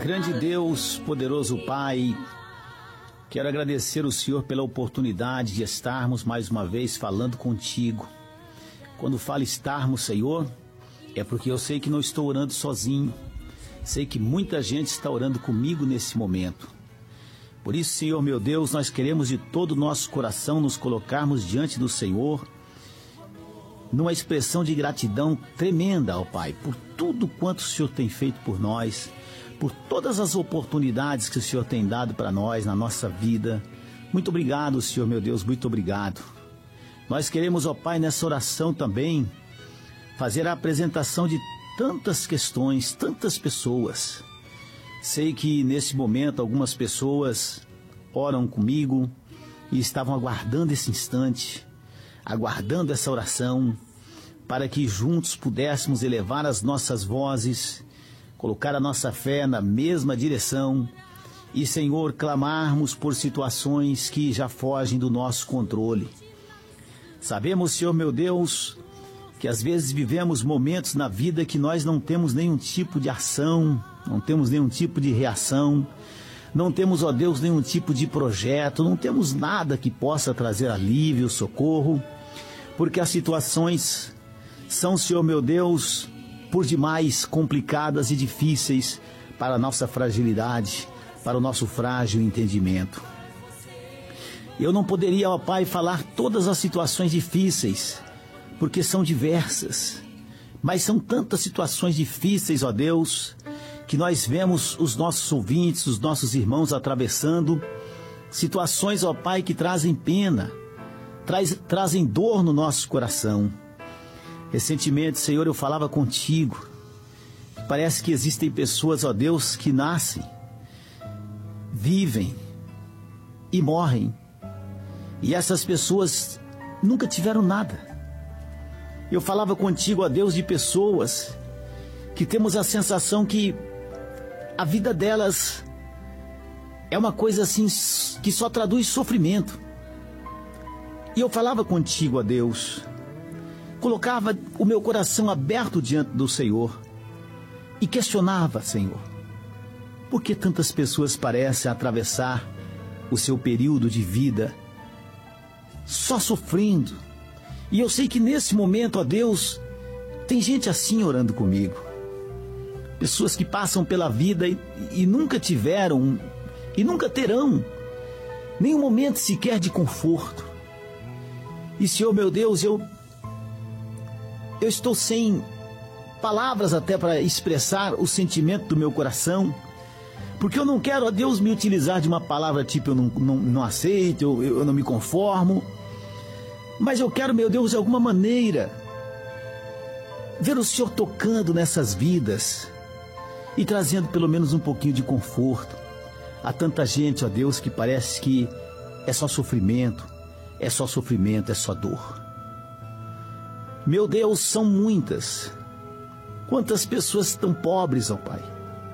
Grande Deus, poderoso Pai, quero agradecer o Senhor pela oportunidade de estarmos mais uma vez falando contigo. Quando falo estarmos, Senhor, é porque eu sei que não estou orando sozinho. Sei que muita gente está orando comigo nesse momento. Por isso, Senhor meu Deus, nós queremos de todo o nosso coração nos colocarmos diante do Senhor, numa expressão de gratidão tremenda ao Pai, por tudo quanto o Senhor tem feito por nós, por todas as oportunidades que o Senhor tem dado para nós na nossa vida. Muito obrigado, Senhor meu Deus, muito obrigado. Nós queremos, ó Pai, nessa oração também, fazer a apresentação de tantas questões, tantas pessoas. Sei que nesse momento algumas pessoas oram comigo e estavam aguardando esse instante, aguardando essa oração, para que juntos pudéssemos elevar as nossas vozes, colocar a nossa fé na mesma direção e, Senhor, clamarmos por situações que já fogem do nosso controle. Sabemos, Senhor meu Deus, que às vezes vivemos momentos na vida que nós não temos nenhum tipo de ação, não temos nenhum tipo de reação, não temos, ó Deus, nenhum tipo de projeto, não temos nada que possa trazer alívio, socorro, porque as situações são, Senhor meu Deus, por demais complicadas e difíceis para a nossa fragilidade, para o nosso frágil entendimento. Eu não poderia, ó Pai, falar todas as situações difíceis, porque são diversas, mas são tantas situações difíceis, ó Deus, que nós vemos os nossos ouvintes, os nossos irmãos atravessando situações, ó Pai, que trazem pena, trazem dor no nosso coração. Recentemente, Senhor, eu falava contigo, parece que existem pessoas, ó Deus, que nascem, vivem e morrem, e essas pessoas nunca tiveram nada. Eu falava contigo, ó Deus, de pessoas que temos a sensação que a vida delas é uma coisa assim que só traduz sofrimento. E eu falava contigo, ó Deus, colocava o meu coração aberto diante do Senhor e questionava, Senhor, por que tantas pessoas parecem atravessar o seu período de vida só sofrendo? E eu sei que nesse momento, ó Deus, tem gente assim orando comigo. Pessoas que passam pela vida e nunca tiveram e nunca terão nenhum momento sequer de conforto. E, Senhor meu Deus, eu estou sem palavras até para expressar o sentimento do meu coração, porque eu não quero, ó Deus, me utilizar de uma palavra tipo eu não aceito, eu não me conformo, mas eu quero, meu Deus, de alguma maneira ver o Senhor tocando nessas vidas e trazendo pelo menos um pouquinho de conforto. Há tanta gente, ó Deus, que parece que é só sofrimento, é só sofrimento, é só dor. Meu Deus, são muitas. Quantas pessoas estão pobres, ó Pai?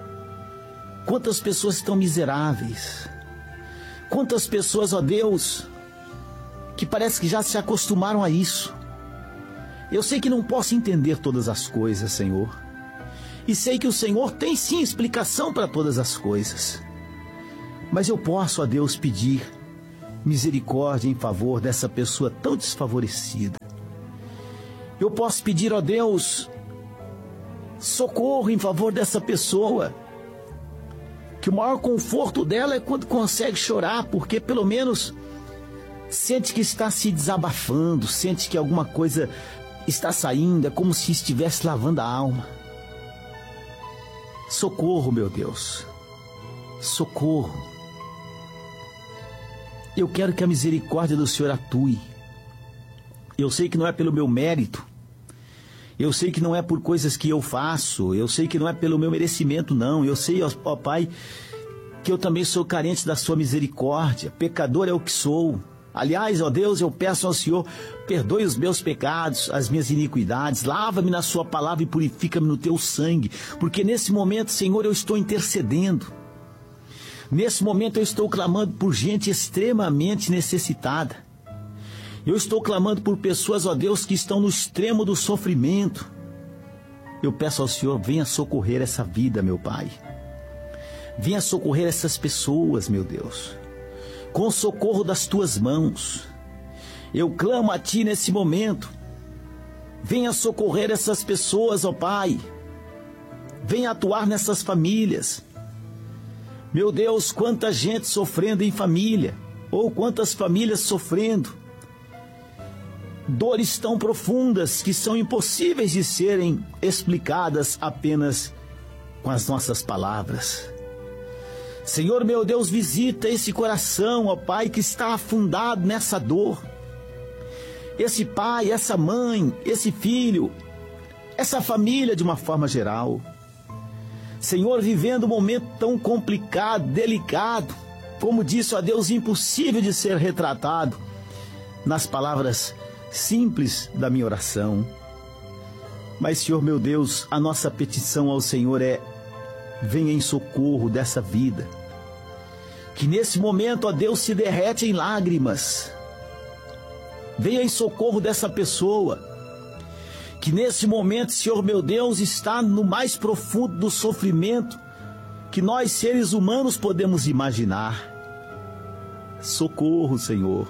Quantas pessoas estão miseráveis? Quantas pessoas, ó Deus, que parece que já se acostumaram a isso. Eu sei que não posso entender todas as coisas, Senhor. E sei que o Senhor tem sim explicação para todas as coisas. Mas eu posso, ó Deus, pedir misericórdia em favor dessa pessoa tão desfavorecida. Eu posso pedir, ó Deus, socorro em favor dessa pessoa, que o maior conforto dela é quando consegue chorar, porque pelo menos sente que está se desabafando, sente que alguma coisa está saindo, é como se estivesse lavando a alma. Socorro, meu Deus, socorro. Eu quero que a misericórdia do Senhor atue. Eu sei que não é pelo meu mérito, eu sei que não é por coisas que eu faço, eu sei que não é pelo meu merecimento, não. Eu sei, ó Pai, que eu também sou carente da sua misericórdia, pecador é o que sou. Aliás, ó Deus, eu peço ao Senhor, perdoe os meus pecados, as minhas iniquidades, lava-me na sua palavra e purifica-me no teu sangue, porque nesse momento, Senhor, eu estou intercedendo. Nesse momento eu estou clamando por gente extremamente necessitada. Eu estou clamando por pessoas, ó Deus, que estão no extremo do sofrimento. Eu peço ao Senhor, venha socorrer essa vida, meu Pai. Venha socorrer essas pessoas, meu Deus, com o socorro das tuas mãos. Eu clamo a ti nesse momento. Venha socorrer essas pessoas, ó Pai. Venha atuar nessas famílias. Meu Deus, quanta gente sofrendo em família, ou quantas famílias sofrendo. Dores tão profundas que são impossíveis de serem explicadas apenas com as nossas palavras. Senhor, meu Deus, visita esse coração, ó Pai, que está afundado nessa dor. Esse pai, essa mãe, esse filho, essa família de uma forma geral. Senhor, vivendo um momento tão complicado, delicado, como disse, ó Deus, impossível de ser retratado nas palavras simples da minha oração. Mas, Senhor, meu Deus, a nossa petição ao Senhor é: venha em socorro dessa vida, que nesse momento, ó Deus, se derrete em lágrimas. Venha em socorro dessa pessoa, que nesse momento, Senhor meu Deus, está no mais profundo do sofrimento que nós seres humanos podemos imaginar. Socorro, Senhor.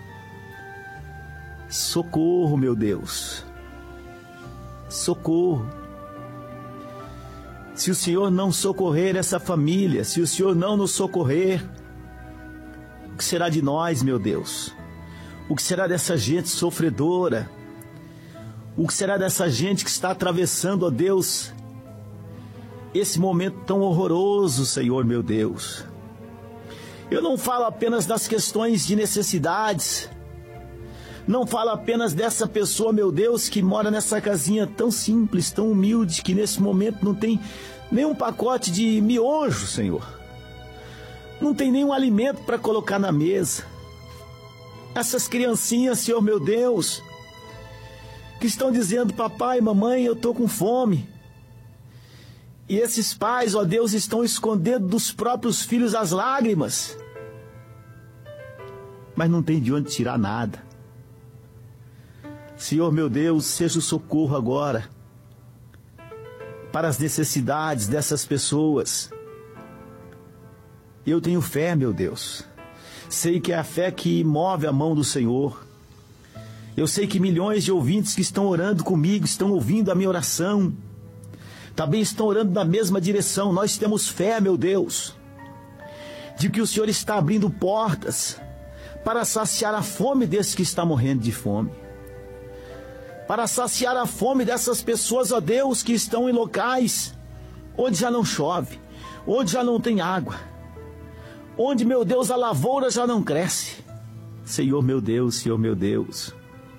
Socorro, meu Deus. Socorro. Se o Senhor não socorrer essa família, se o Senhor não nos socorrer, o que será de nós, meu Deus? O que será dessa gente sofredora? O que será dessa gente que está atravessando, ó Deus, esse momento tão horroroso, Senhor meu Deus? Eu não falo apenas das questões de necessidades. Não falo apenas dessa pessoa, meu Deus, que mora nessa casinha tão simples, tão humilde, que nesse momento não tem nenhum pacote de miojo, Senhor. Não tem nenhum alimento para colocar na mesa. Essas criancinhas, Senhor meu Deus, que estão dizendo: papai, mamãe, eu estou com fome. E esses pais, ó Deus, estão escondendo dos próprios filhos as lágrimas, mas não tem de onde tirar nada. Senhor meu Deus, seja o socorro agora para as necessidades dessas pessoas. Eu tenho fé, meu Deus. Sei que é a fé que move a mão do Senhor. Eu sei que milhões de ouvintes que estão orando comigo, estão ouvindo a minha oração, também estão orando na mesma direção. Nós temos fé, meu Deus, de que o Senhor está abrindo portas para saciar a fome desse que está morrendo de fome, para saciar a fome dessas pessoas, ó Deus, que estão em locais onde já não chove, onde já não tem água, onde, meu Deus, a lavoura já não cresce. Senhor meu Deus, Senhor meu Deus,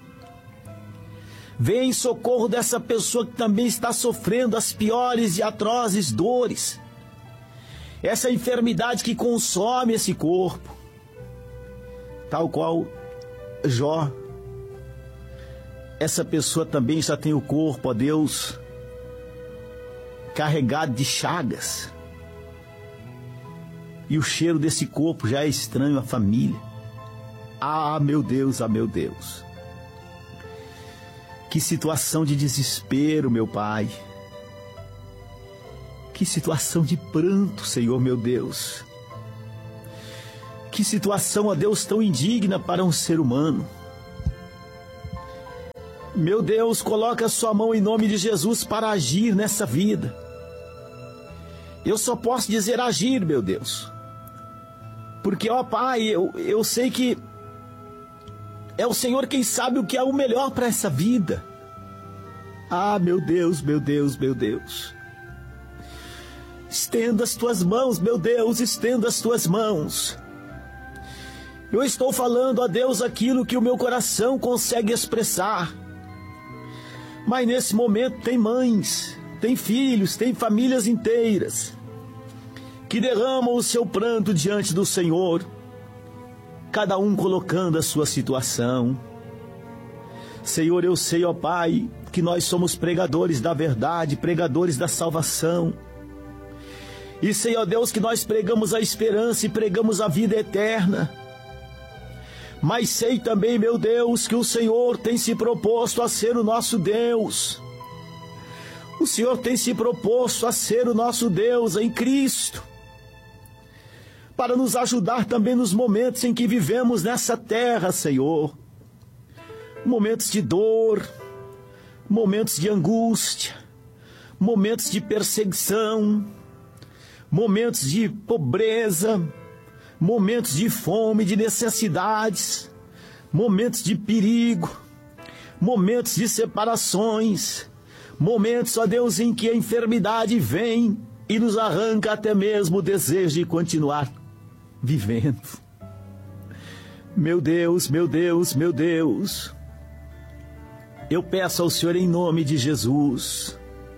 vem em socorro dessa pessoa que também está sofrendo as piores e atrozes dores, essa enfermidade que consome esse corpo, tal qual Jó. Essa pessoa também já tem o corpo, ó Deus, carregado de chagas, e o cheiro desse corpo já é estranho à família. Ah, meu Deus, ah, meu Deus. Que situação de desespero, meu Pai. Que situação de pranto, Senhor, meu Deus. Que situação, ó Deus, tão indigna para um ser humano. Meu Deus, coloca a sua mão em nome de Jesus para agir nessa vida. Eu só posso dizer agir, meu Deus. Porque, ó Pai, eu sei que é o Senhor quem sabe o que é o melhor para essa vida. Ah, meu Deus, meu Deus, meu Deus. Estenda as tuas mãos, meu Deus, estenda as tuas mãos. Eu estou falando, ó Deus, aquilo que o meu coração consegue expressar. Mas nesse momento tem mães, tem filhos, tem famílias inteiras que derramam o seu pranto diante do Senhor, cada um colocando a sua situação. Senhor, eu sei, ó Pai, que nós somos pregadores da verdade, pregadores da salvação. E sei, ó Deus, que nós pregamos a esperança e pregamos a vida eterna. Mas sei também, meu Deus, que o Senhor tem se proposto a ser o nosso Deus. O Senhor tem se proposto a ser o nosso Deus em Cristo. para nos ajudar também nos momentos em que vivemos nessa terra, Senhor. Momentos de dor, momentos de angústia, momentos de perseguição, momentos de pobreza, momentos de fome, de necessidades, momentos de perigo, momentos de separações, momentos, ó Deus, em que a enfermidade vem e nos arranca até mesmo o desejo de continuar vivendo. Meu Deus, meu Deus, meu Deus, eu peço ao Senhor em nome de Jesus.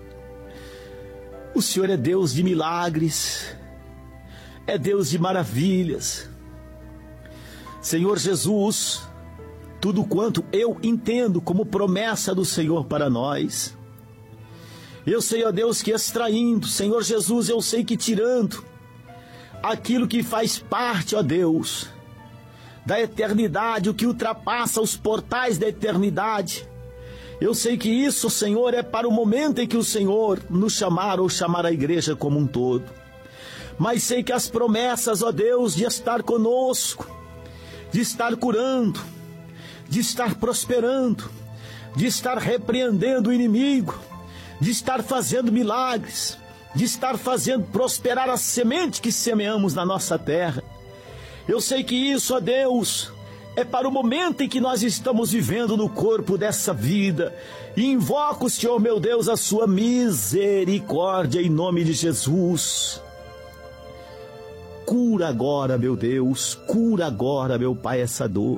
O Senhor é Deus de milagres, é Deus de maravilhas. Senhor Jesus, tudo quanto eu entendo como promessa do Senhor para nós, eu sei, ó Deus, que extraindo, Senhor Jesus, eu sei que tirando aquilo que faz parte, ó Deus, da eternidade, o que ultrapassa os portais da eternidade, eu sei que isso, Senhor, é para o momento em que o Senhor nos chamar ou chamar a igreja como um todo. Mas sei que as promessas, ó Deus, de estar conosco, de estar curando, de estar prosperando, de estar repreendendo o inimigo, de estar fazendo milagres, de estar fazendo prosperar a semente que semeamos na nossa terra. Eu sei que isso, ó Deus, é para o momento em que nós estamos vivendo no corpo dessa vida. E invoco, Senhor meu Deus, a sua misericórdia em nome de Jesus. Cura agora, meu Deus, cura agora, meu Pai, essa dor.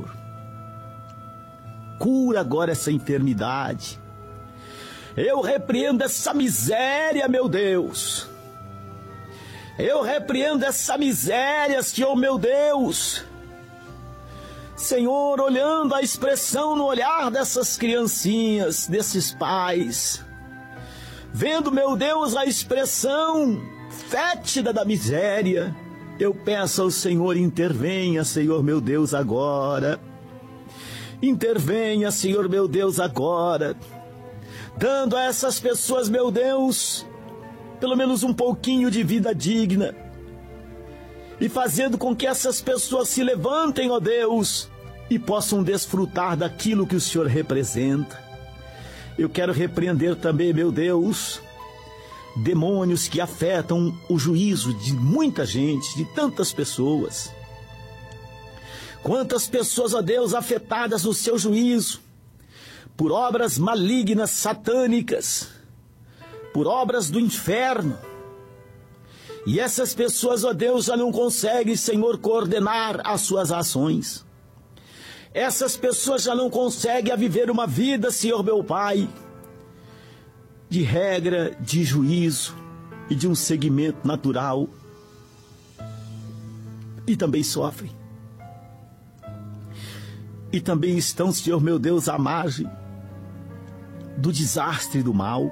Cura agora essa enfermidade. Eu repreendo essa miséria, meu Deus. Eu repreendo essa miséria, Senhor meu Deus. Senhor, olhando a expressão no olhar dessas criancinhas, desses pais, vendo, meu Deus, a expressão fétida da miséria, eu peço ao Senhor, intervenha, Senhor meu Deus, agora. Intervenha, Senhor meu Deus, agora, dando a essas pessoas, meu Deus, pelo menos um pouquinho de vida digna, e fazendo com que essas pessoas se levantem, ó Deus, e possam desfrutar daquilo que o Senhor representa. Eu quero repreender também, meu Deus, demônios que afetam o juízo de muita gente, de tantas pessoas. Quantas pessoas, ó Deus, afetadas no seu juízo, por obras malignas, satânicas, por obras do inferno. E essas pessoas, ó Deus, já não conseguem, Senhor, coordenar as suas ações. Essas pessoas já não conseguem viver uma vida, Senhor meu Pai, de regra, de juízo e de um segmento natural. E também sofrem. E também estão, Senhor meu Deus, à margem do desastre e do mal.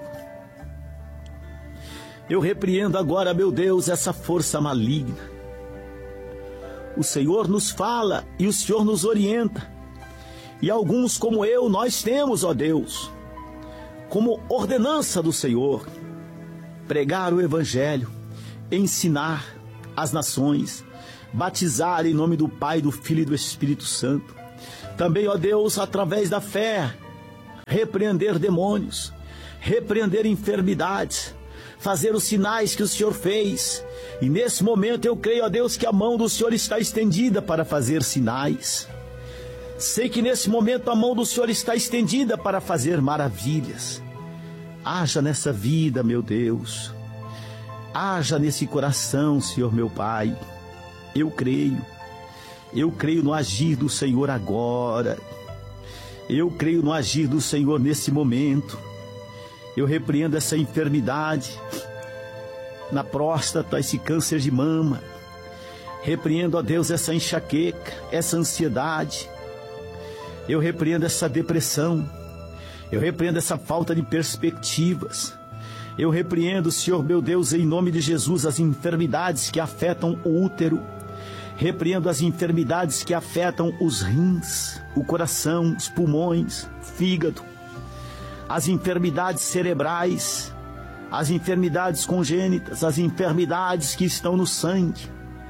Eu repreendo agora, meu Deus, essa força maligna. O Senhor nos fala e o Senhor nos orienta. E alguns como eu, nós temos, ó Deus, como ordenança do Senhor, pregar o Evangelho, ensinar as nações, batizar em nome do Pai, do Filho e do Espírito Santo. Também, ó Deus, através da fé, repreender demônios, repreender enfermidades, fazer os sinais que o Senhor fez. E nesse momento eu creio, ó Deus, que a mão do Senhor está estendida para fazer sinais. Sei que nesse momento a mão do Senhor está estendida para fazer maravilhas. Haja nessa vida, meu Deus. Haja nesse coração, Senhor meu Pai. Eu creio no agir do Senhor agora. Eu creio no agir do Senhor nesse momento. Eu repreendo essa enfermidade na próstata, esse câncer de mama. Repreendo, ó Deus, essa enxaqueca, essa ansiedade. Eu repreendo essa depressão. Eu repreendo essa falta de perspectivas. Eu repreendo, Senhor meu Deus, em nome de Jesus, as enfermidades que afetam o útero. Repreendo as enfermidades que afetam os rins, o coração, os pulmões, fígado. As enfermidades cerebrais, as enfermidades congênitas, as enfermidades que estão no sangue.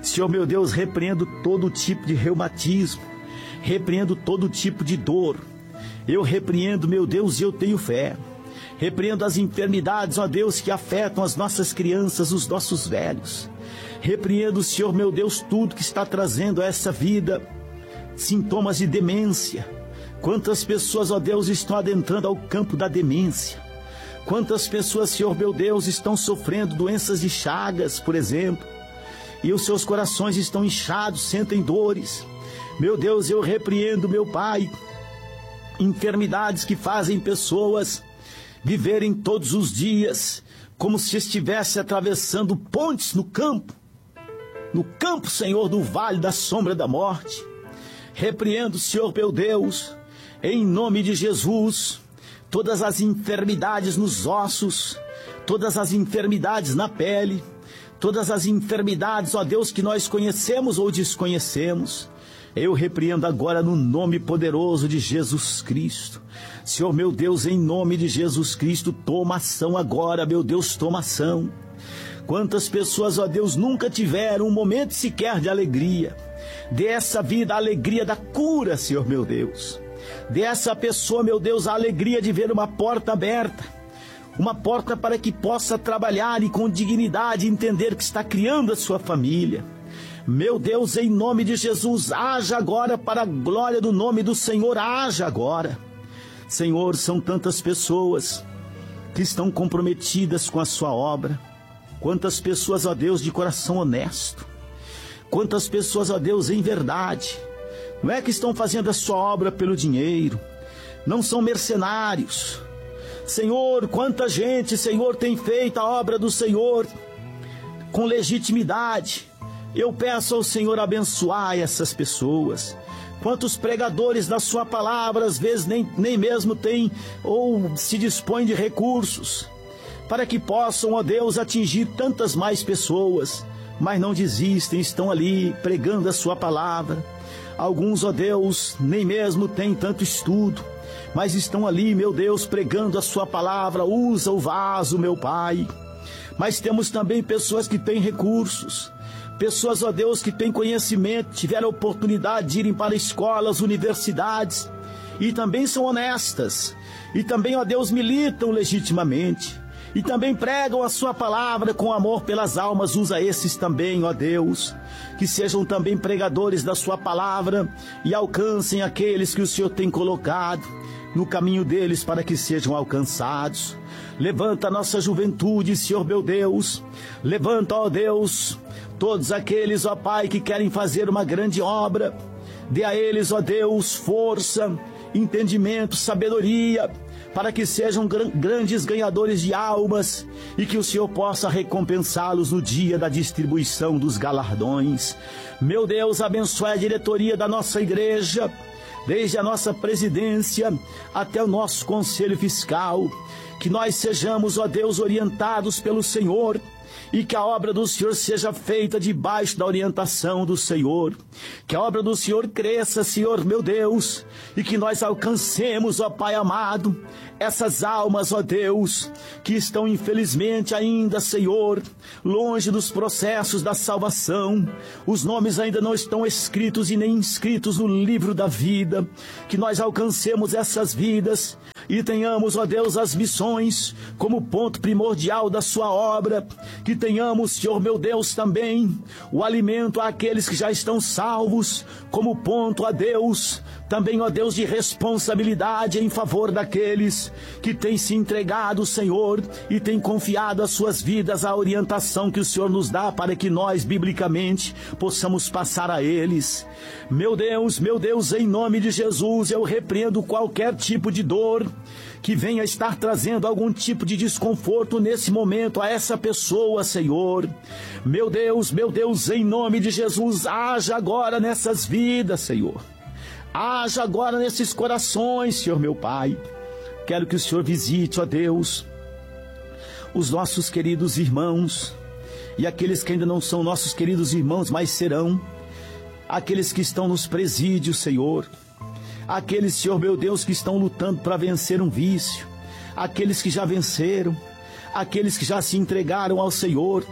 Senhor meu Deus, repreendo todo tipo de reumatismo, repreendo todo tipo de dor. Eu repreendo, meu Deus, e eu tenho fé. Repreendo as enfermidades, ó Deus, que afetam as nossas crianças, os nossos velhos. Repreendo, Senhor meu Deus, tudo que está trazendo a essa vida sintomas de demência. Quantas pessoas, ó Deus, estão adentrando ao campo da demência. Quantas pessoas, Senhor meu Deus, estão sofrendo doenças de Chagas, por exemplo, e os seus corações estão inchados, sentem dores. Meu Deus, eu repreendo, meu Pai, enfermidades que fazem pessoas viverem todos os dias como se estivesse atravessando pontes no campo, Senhor, do vale da sombra da morte. Repreendo, Senhor meu Deus, em nome de Jesus, todas as enfermidades nos ossos, todas as enfermidades na pele, todas as enfermidades, ó Deus, que nós conhecemos ou desconhecemos. Eu repreendo agora no nome poderoso de Jesus Cristo. Senhor meu Deus, em nome de Jesus Cristo, toma ação agora, meu Deus, toma ação. Quantas pessoas, ó Deus, nunca tiveram um momento sequer de alegria. Dê essa vida a alegria da cura, Senhor meu Deus. Dê essa pessoa, meu Deus, a alegria de ver uma porta aberta. Uma porta para que possa trabalhar e com dignidade entender que está criando a sua família. Meu Deus, em nome de Jesus, haja agora para a glória do nome do Senhor, haja agora. Senhor, são tantas pessoas que estão comprometidas com a sua obra. Quantas pessoas, ó Deus, de coração honesto. Quantas pessoas, ó Deus, em verdade. Não é que estão fazendo a sua obra pelo dinheiro. Não são mercenários. Senhor, quanta gente, Senhor, tem feito a obra do Senhor com legitimidade. Eu peço ao Senhor abençoar essas pessoas. Quantos pregadores da sua palavra, às vezes nem mesmo têm ou se dispõem de recursos, para que possam, ó Deus, atingir tantas mais pessoas, mas não desistem, estão ali pregando a sua palavra. Alguns, ó Deus, nem mesmo têm tanto estudo, mas estão ali, meu Deus, pregando a sua palavra. Usa o vaso, meu Pai. Mas temos também pessoas que têm recursos, pessoas, ó Deus, que têm conhecimento, tiveram a oportunidade de irem para escolas, universidades, e também são honestas, e também, ó Deus, militam legitimamente, e também pregam a sua palavra com amor pelas almas. Usa esses também, ó Deus, que sejam também pregadores da sua palavra e alcancem aqueles que o Senhor tem colocado no caminho deles para que sejam alcançados. Levanta a nossa juventude, Senhor meu Deus. Levanta, ó Deus, todos aqueles, ó Pai, que querem fazer uma grande obra. Dê a eles, ó Deus, força, entendimento, sabedoria, para que sejam grandes ganhadores de almas e que o Senhor possa recompensá-los no dia da distribuição dos galardões. Meu Deus, abençoe a diretoria da nossa igreja, desde a nossa presidência até o nosso conselho fiscal, que nós sejamos, ó Deus, orientados pelo Senhor e que a obra do Senhor seja feita debaixo da orientação do Senhor. Que a obra do Senhor cresça, Senhor meu Deus, e que nós alcancemos, ó Pai amado, essas almas, ó Deus, que estão infelizmente ainda, Senhor, longe dos processos da salvação. Os nomes ainda não estão escritos e nem inscritos no livro da vida. Que nós alcancemos essas vidas e tenhamos, ó Deus, as missões como ponto primordial da sua obra. Que tenhamos, Senhor meu Deus, também o alimento àqueles que já estão salvos como ponto, ó Deus, também, ó Deus, de responsabilidade em favor daqueles que têm se entregado, Senhor, e têm confiado as suas vidas à orientação que o Senhor nos dá para que nós, biblicamente, possamos passar a eles. Meu Deus, em nome de Jesus, eu repreendo qualquer tipo de dor que venha estar trazendo algum tipo de desconforto nesse momento a essa pessoa, Senhor. Meu Deus, em nome de Jesus, haja agora nessas vidas, Senhor. Haja agora nesses corações, Senhor meu Pai. Quero que o Senhor visite, ó Deus, os nossos queridos irmãos e aqueles que ainda não são nossos queridos irmãos, mas serão. Aqueles que estão nos presídios, Senhor. Aqueles, Senhor meu Deus, que estão lutando para vencer um vício. Aqueles que já venceram. Aqueles que já se entregaram ao Senhor.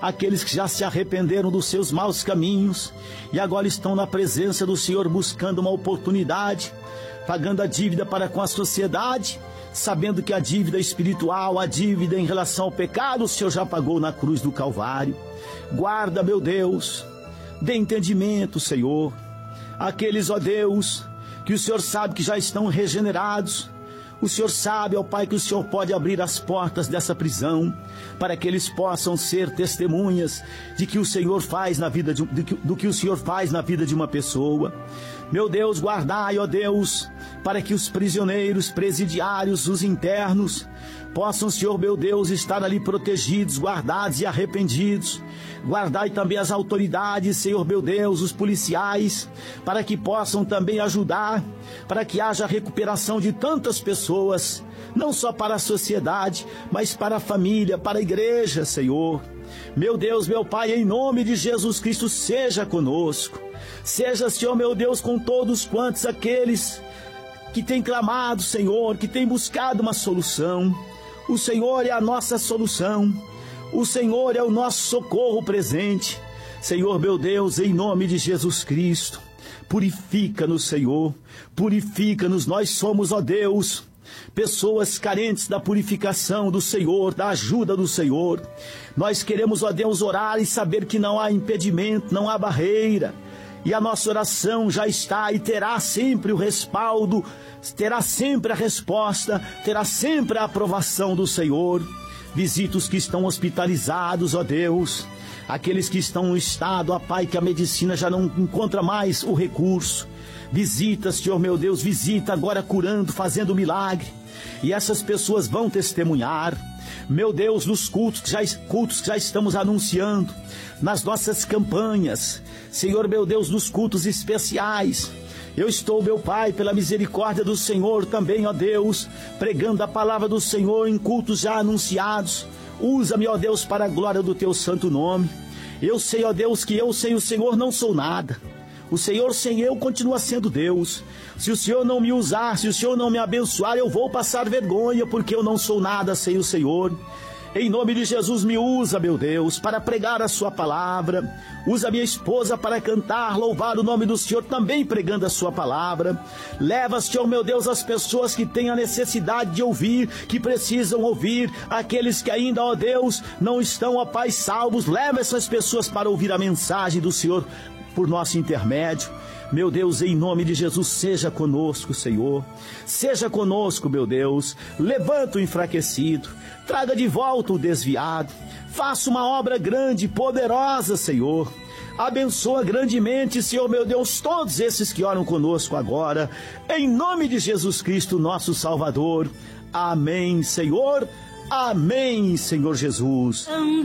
aqueles que já se arrependeram dos seus maus caminhos e agora estão na presença do Senhor buscando uma oportunidade, pagando a dívida para com a sociedade, sabendo que a dívida espiritual, a dívida em relação ao pecado, o Senhor já pagou na cruz do Calvário. Guarda, meu Deus, dê entendimento, Senhor, aqueles, ó Deus, que o Senhor sabe que já estão regenerados. O Senhor sabe, ó Pai, que o Senhor pode abrir as portas dessa prisão para que eles possam ser testemunhas de que o Senhor faz na vida do que o Senhor faz na vida de uma pessoa. Meu Deus, guardai, ó Deus, para que os prisioneiros, presidiários, os internos, possam, Senhor, meu Deus, estar ali protegidos, guardados e arrependidos. Guardai também as autoridades, Senhor, meu Deus, os policiais, para que possam também ajudar, para que haja recuperação de tantas pessoas, não só para a sociedade, mas para a família, para a igreja, Senhor. Meu Deus, meu Pai, em nome de Jesus Cristo, seja conosco. Seja, Senhor, meu Deus, com todos quantos aqueles que têm clamado, Senhor, que têm buscado uma solução. O Senhor é a nossa solução. O Senhor é o nosso socorro presente. Senhor, meu Deus, em nome de Jesus Cristo, purifica-nos, Senhor, purifica-nos. Nós somos, ó Deus, pessoas carentes da purificação do Senhor, da ajuda do Senhor. Nós queremos, ó Deus, orar e saber que não há impedimento, não há barreira. E a nossa oração já está e terá sempre o respaldo, terá sempre a resposta, terá sempre a aprovação do Senhor. Visita os que estão hospitalizados, ó Deus, aqueles que estão no estado, ó Pai, que a medicina já não encontra mais o recurso. Visita, Senhor, meu Deus, visita agora curando, fazendo milagre. E essas pessoas vão testemunhar, meu Deus, nos cultos que já estamos anunciando, nas nossas campanhas, Senhor, meu Deus, nos cultos especiais. Eu estou, meu Pai, pela misericórdia do Senhor também, ó Deus, pregando a palavra do Senhor em cultos já anunciados. Usa-me, ó Deus, para a glória do teu santo nome. Eu sei, ó Deus, que eu sem o Senhor não sou nada. O Senhor sem eu continua sendo Deus. Se o Senhor não me usar, se o Senhor não me abençoar, eu vou passar vergonha, porque eu não sou nada sem o Senhor. Em nome de Jesus, me usa, meu Deus, para pregar a sua palavra. Usa minha esposa para cantar, louvar o nome do Senhor, também pregando a sua palavra. Leva, Senhor, meu Deus, as pessoas que têm a necessidade de ouvir, que precisam ouvir. Aqueles que ainda, ó Deus, não estão, ó Pai, salvos. Leva essas pessoas para ouvir a mensagem do Senhor por nosso intermédio. Meu Deus, em nome de Jesus, seja conosco, Senhor. Seja conosco, meu Deus. Levanta o enfraquecido. Traga de volta o desviado. Faça uma obra grande, poderosa, Senhor. Abençoa grandemente, Senhor, meu Deus, todos esses que oram conosco agora. Em nome de Jesus Cristo, nosso Salvador. Amém, Senhor. Amém, Senhor Jesus.